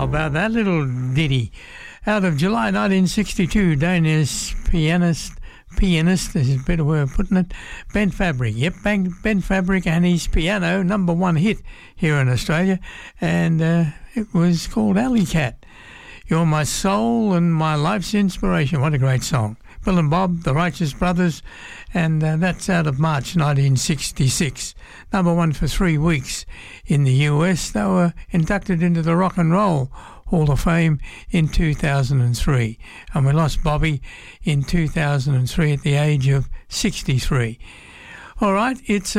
How about that little ditty? Out of July 1962, Danish pianist, this is a better way of putting it, Ben Fabric. Yep, Ben Fabric and his piano, #1 hit here in Australia, and it was called Alley Cat. You're my soul and my life's inspiration. What a great song. Bill and Bob, the Righteous Brothers, and that's out of March 1966. #1 for 3 weeks in the US. They were inducted into the Rock and Roll Hall of Fame in 2003. And we lost Bobby in 2003 at the age of 63. All right, it's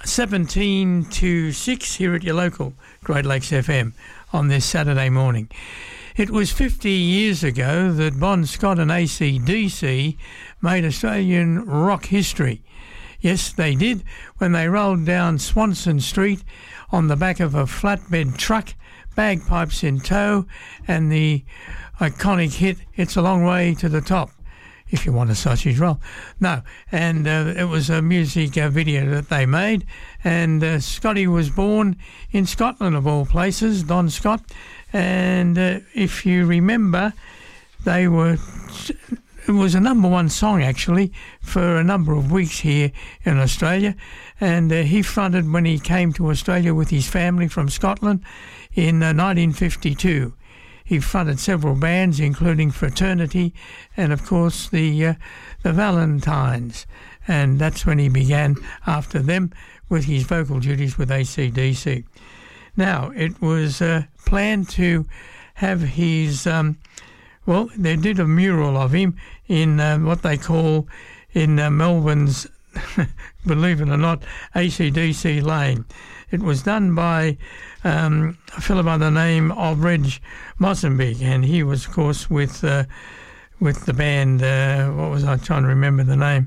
17 to 6 here at your local Great Lakes FM on this Saturday morning. It was 50 years ago that Bon Scott and AC/DC made Australian rock history. Yes, they did, when they rolled down Swanson Street on the back of a flatbed truck, bagpipes in tow, and the iconic hit, It's a Long Way to the Top, if you want a sausage roll. No, and it was a music video that they made, and Scotty was born in Scotland, of all places, Don Scott. And if you remember, it was a #1 song actually for a number of weeks here in Australia, and he fronted when he came to Australia with his family from Scotland in 1952. He fronted several bands, including Fraternity and, of course, the Valentines, and that's when he began after them with his vocal duties with AC/DC. Now, it was planned to have his, they did a mural of him in what they call in Melbourne's, believe it or not, AC/DC Lane. It was done by a fellow by the name of Reg Mossenbeek, and he was, of course, with the band, what was I trying to remember the name?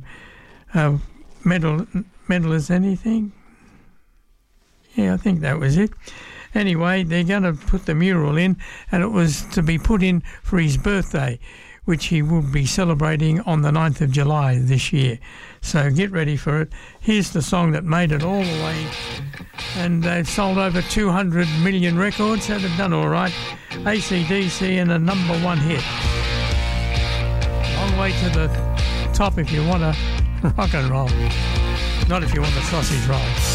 Metal as Anything? Yeah, I think that was it. Anyway, they're going to put the mural in, and it was to be put in for his birthday, which he will be celebrating on the 9th of July this year. So get ready for it. Here's the song that made it all the way, and they've sold over 200 million records, so they've done all right. AC/DC and a #1 hit. Long way to the top if you want to rock and roll. Not if you want the sausage roll.